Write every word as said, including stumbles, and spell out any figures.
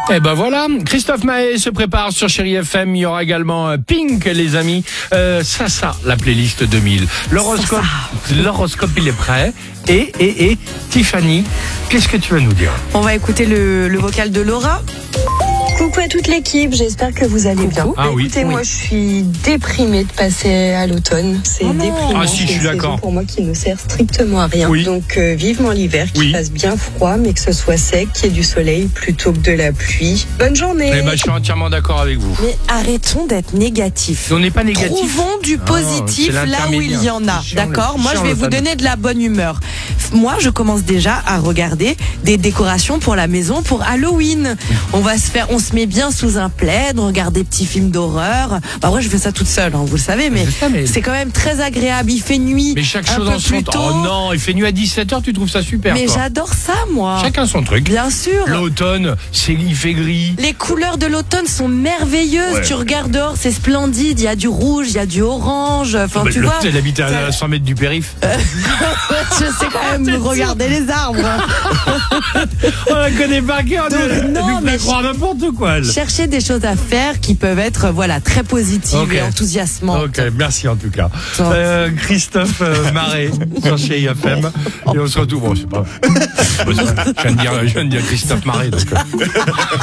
Et ben voilà, Christophe Maé se prépare sur Chéri F M. Il y aura également euh, Pink, les amis. Euh, ça, ça, la playlist deux mille. L'horoscope, l'horoscope, il est prêt. Et, et, et, Tiffany, qu'est-ce que tu vas nous dire? On va écouter le, le vocal de Laura. Coucou à toute l'équipe, j'espère que vous allez bien. Ah oui. Écoutez, Oui. moi je suis déprimée de passer à l'automne. C'est Oh non. déprimant. Ah si, je C'est suis une saison d'accord. pour moi qui ne sert strictement à rien. Oui. Donc euh, vivement l'hiver, qu'il Oui. fasse bien froid, mais que ce soit sec, qu'il y ait du soleil plutôt que de la pluie. Bonne journée. Eh ben, je suis entièrement d'accord avec vous. Mais arrêtons d'être négatifs. On n'est pas négatif. Trouvons du Ah, positif c'est là où il y en a. C'est chiant, D'accord? le- Moi, je chiant, vais le vous fameux. donner de la bonne humeur. Moi, je commence déjà à regarder des décorations pour la maison pour Halloween. On va se faire, on se met bien sous un plaid, on regarde des petits films d'horreur. Bah, moi, je fais ça toute seule, hein, vous le savez, mais Je sais, mais- c'est quand même très agréable. Il fait nuit. Mais chaque un chose peu en son plus temps. tôt. Oh non, il fait nuit à dix-sept heures, tu trouves ça super, Mais toi. j'adore ça, moi. Chacun son truc. Bien sûr. L'automne, c'est il fait gris. Les couleurs de l'automne sont merveilleuses. Ouais. Tu regardes dehors, c'est splendide. Il y a du rouge, il y a du orange. Enfin, Bah, tu le- vois. Elle habite à ça- cent mètres du périph'. Je sais quand même regarder les arbres. On la connaît pas cœur. Donc, Elle non, nous fait mais croire n'importe quoi. elle. Chercher des choses à faire qui peuvent être voilà très positives Ok. et enthousiasmantes. Ok, merci en tout cas. Tant- Euh, Christophe euh, Maé sur Chéri F M. Et on se retrouve. Bon, je sais pas. Je viens de dire, je viens de dire Christophe Maé. Donc, euh.